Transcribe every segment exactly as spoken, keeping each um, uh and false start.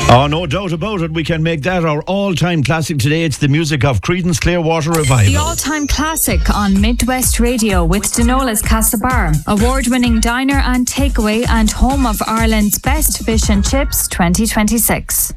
Oh, no doubt about it. We can make that our all-time classic today. It's the music of Creedence Clearwater Revival. The all-time classic on Midwest Radio with Denola's Castlebar, award-winning diner and takeaway and home of Ireland's best fish and chips twenty twenty-six.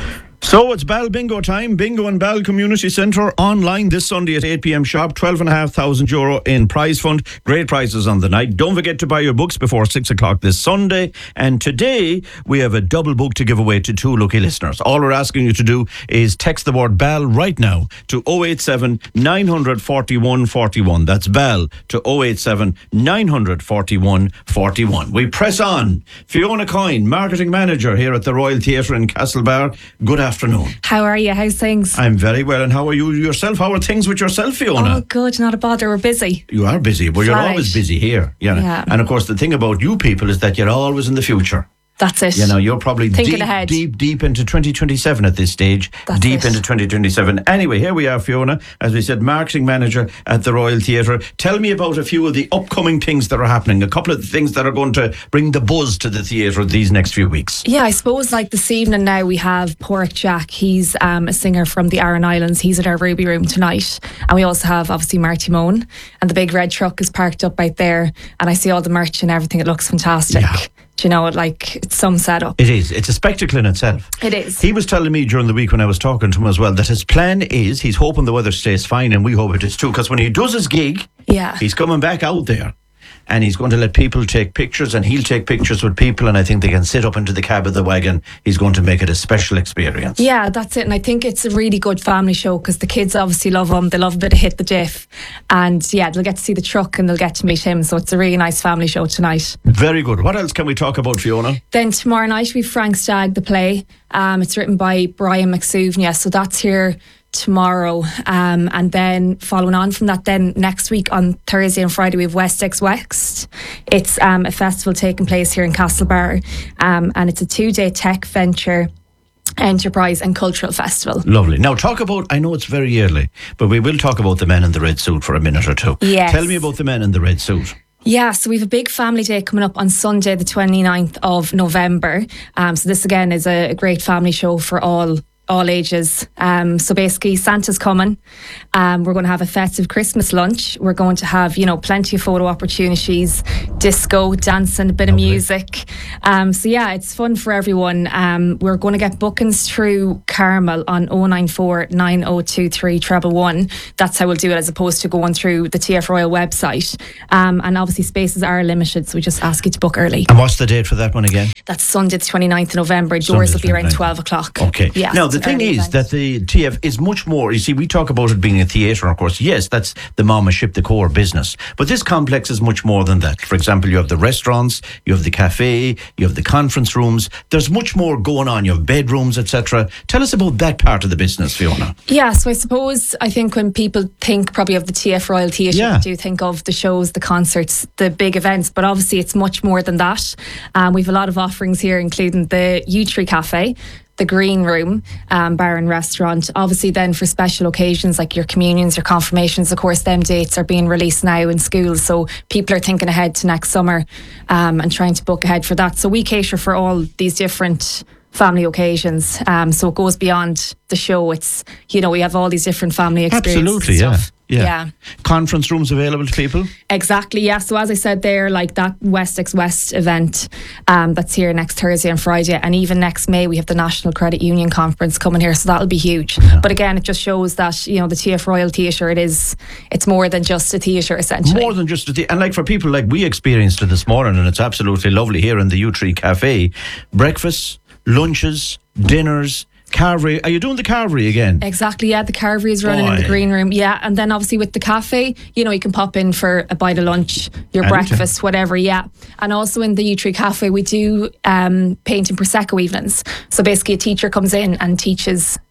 So it's Bal Bingo time. Bingo and Bal Community Centre online this Sunday at eight p.m. sharp. twelve thousand five hundred euro in prize fund. Great prizes on the night. Don't forget to buy your books before six o'clock this Sunday. And today we have a double book to give away to two lucky listeners. All we're asking you to do is text the word Bal right now to oh eight seven, nine four one, four one. That's Bal to oh eight seven, nine four one, four one. We press on. Fiona Coyne, Marketing Manager here at the Royal Theatre in Castlebar. Good afternoon. How are you? How's things? I'm very well. And how are you yourself? How are things with yourself, Fiona? Oh, good. Not a bother. We're busy. You are busy. Well, you're Right. always busy here. Yeah. Yeah. And of course, the thing about you people is that you're always in the future. That's it. You know, you're probably Thinking deep, ahead. deep, deep into twenty twenty-seven at this stage. That's deep it. into twenty twenty-seven. Anyway, here we are, Fiona. As we said, Marketing Manager at the Royal Theatre. Tell me about a few of the upcoming things that are happening. A couple of things that are going to bring the buzz to the theatre these next few weeks. Yeah, I suppose like this evening now we have Porrick Jack. He's um, a singer from the Aran Islands. He's at our Ruby Room tonight. And we also have obviously Marty Moan. And the big red truck is parked up right there. And I see all the merch and everything. It looks fantastic. Yeah. Do you know, like it's some setup. It is. It's a spectacle in itself. It is. He was telling me during the week when I was talking to him as well that his plan is, he's hoping the weather stays fine, and we hope it is too, because when he does his gig, Yeah. he's coming back out there and he's going to let people take pictures, and he'll take pictures with people, and I think they can sit up into the cab of the wagon. He's going to make it a special experience. Yeah, that's it. And I think it's a really good family show because the kids obviously love him. They love a bit of Hit the Diff. And yeah, they'll get to see the truck and they'll get to meet him. So it's a really nice family show tonight. Very good. What else can we talk about, Fiona? Then tomorrow night we've Frank Stagg, the play. Um, it's written by Brian McSuvnia. So that's here tomorrow. Um, and then following on from that, then next week on Thursday and Friday we have West X West. It's um, a festival taking place here in Castlebar. Um, and it's a two-day tech venture enterprise and cultural festival. Lovely. Now talk about, I know it's very early, but we will talk about the men in the red suit for a minute or two. Yes. Tell me about the men in the red suit. Yeah, so we have a big family day coming up on Sunday, the twenty-ninth of November. Um, so this again is a, a great family show for all all ages. Um, so basically Santa's coming. Um, we're going to have a festive Christmas lunch. We're going to have, you know, plenty of photo opportunities, disco, dancing, a bit Lovely. of music. Um, so yeah, it's fun for everyone. Um, we're going to get bookings through Carmel on oh nine four, nine oh two three, one one one. That's how we'll do it, as opposed to going through the T F Royal website. Um, and obviously spaces are limited, so we just ask you to book early. And what's the date for that one again? That's Sunday the twenty-ninth of November. Sunday Doors the will be around twenty-ninth. twelve o'clock. Okay. Yeah, now, it's the an thing early is event. that the T F is much more. You see, we talk about it being a theatre, of course. Yes, that's the mama ship, the core business. But this complex is much more than that. For example, you have the restaurants, you have the cafe, you have the conference rooms. There's much more going on. You have bedrooms, et cetera. Tell us about that part of the business, Fiona. Yeah, so I suppose I think when people think probably of the T F Royal Theatre, Yeah. they do think of the shows, the concerts, the big events, but obviously it's much more than that. Um, we've a lot of offerings here, including the Yew Tree Cafe, the Green Room, um, bar and restaurant. Obviously then for special occasions like your communions, your confirmations, of course, them dates are being released now in schools. So people are thinking ahead to next summer um, and trying to book ahead for that. So we cater for all these different family occasions. Um, so it goes beyond the show. It's, you know, we have all these different family experiences. Absolutely, and yeah. stuff. Yeah. Yeah. Conference rooms available to people? Exactly, yeah. So as I said there, like that West X West event um, that's here next Thursday and Friday, and even next May we have the National Credit Union Conference coming here, so that'll be huge. Yeah. But again, it just shows that, you know, the T F Royal Theatre, it is, it's more than just a theatre essentially. More than just a the and like for people like we experienced it this morning, and it's absolutely lovely here in the Yew Tree Cafe. Breakfasts, lunches, dinners, carvery. Are you doing the carvery again? Exactly, yeah. The carvery is running in Boy. the green room, yeah. And then obviously with the cafe, you know, you can pop in for a bite of lunch, your Anytime. breakfast, whatever, yeah. And also in the Yew Tree Cafe, we do um, paint and Prosecco evenings. So basically a teacher comes in and teaches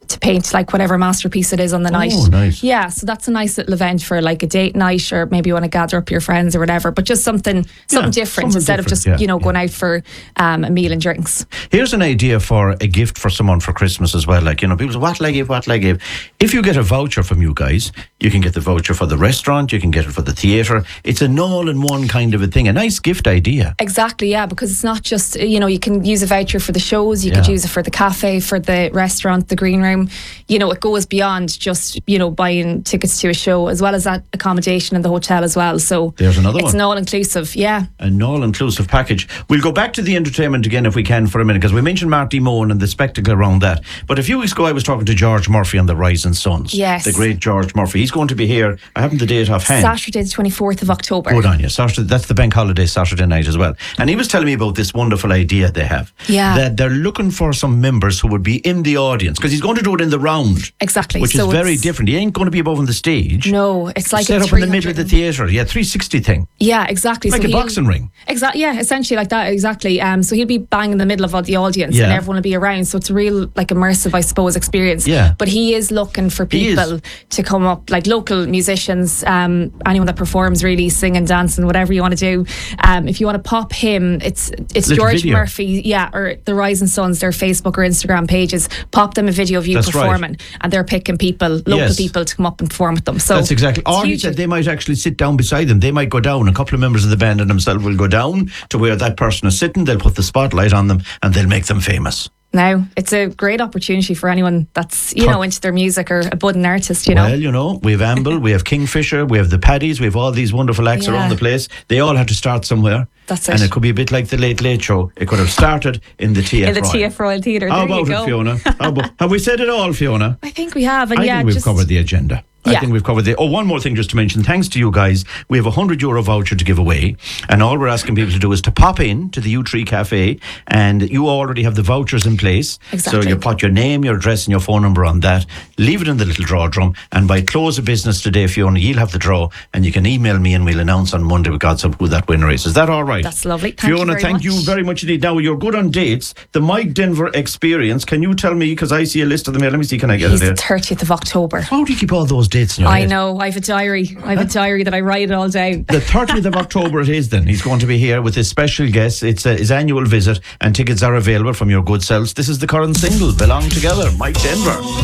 to paint like whatever masterpiece it is on the night. Oh, nice. Yeah, so that's a nice little event for like a date night, or maybe you want to gather up your friends or whatever, but just something something Yeah, different something instead different, of just, yeah, you know, yeah. going out for um, a meal and drinks. Here's an idea for a gift for someone for Christmas as well. Like, you know, people say, what'll I give, what'll I give? If you get a voucher from you guys, you can get the voucher for the restaurant, you can get it for the theatre. It's an all-in-one kind of a thing. A nice gift idea. Exactly, yeah, because it's not just, you know, you can use a voucher for the shows, you Yeah. could use it for the cafe, for the restaurant, the green room. You know, it goes beyond just, you know, buying tickets to a show, as well as that accommodation in the hotel as well. So There's another it's one. an all-inclusive, yeah. An all-inclusive package. We'll go back to the entertainment again if we can for a minute, because we mentioned Marty Moan and the spectacle around that. But a few weeks ago I was talking to George Murphy on the Rising Suns. Yes. The great George Murphy. He's going to be here. I haven't the date offhand. Saturday the twenty-fourth of October. Good on you. Saturday, that's the bank holiday Saturday night as well. And he was telling me about this wonderful idea they have. Yeah. That they're looking for some members who would be in the audience, because he's going to do it in the round. Exactly. Which So is very it's- different. He ain't going to be above on the stage. No, it's like Set a up in the middle of the three hundred theatre. Yeah, three sixty thing. Yeah, exactly. Like so a he'll- boxing ring. Exactly. Yeah, essentially like that. Exactly. Um, so he'll be bang in the middle of all the audience, Yeah. and everyone will be around. So it's a real like immersive, I suppose, experience. Yeah. But he is looking for He is. people to come up, like local musicians, um, anyone that performs, really singing, dancing, whatever you want to do. Um, if you want to pop him, it's it's Little George video. Murphy, yeah, or the Rising Suns, their Facebook or Instagram pages. Pop them a video of you That's right. performing, and they're picking people, local Yes. people, to come up and perform with them. So That's exactly. it's Or he huge. said they might actually sit down beside them. They might go down. A couple of members of the band and themselves will go down to where that person is sitting. They'll put the spotlight on them and they'll make them famous. Now, it's a great opportunity for anyone that's, you know, into their music or a budding artist, you know. Well, you know, we have Amble, we have Kingfisher, we have the Paddies, we have all these wonderful acts Yeah. around the place. They all have to start somewhere. That's And it. it could be a bit like the Late Late Show. It could have started in the T F In the Royal. T F Royal Theatre. How There you about go. it, Fiona? How about, have we said it all, Fiona? I think we have. And I yeah, think we've just, covered the agenda. I Yeah. think we've covered the... Oh, one more thing just to mention. Thanks to you guys, we have a one hundred euro voucher to give away. And all we're asking people to do is to pop in to the U Tree Cafe, and you already have the vouchers in place. Exactly. So you put your name, your address and your phone number on that. Leave it in the little draw drum. And by close of business today, Fiona, you'll have the draw. And you can email me and we'll announce on Monday with God's help who that winner is. Is that all right? That's lovely. Thank you Fiona, very thank much. you very much indeed. Now, you're good on dates. The Mike Denver Experience. Can you tell me, because I see a list of them here. Let me see, can I get He's it the here? thirtieth of October. How do you keep all those dates in your I head? know. I have a diary. I have a diary that I write it all down. The thirtieth of October it is then. He's going to be here with his special guest. It's uh, his annual visit and tickets are available from your good selves. This is the current single, Belong Together, Mike Denver.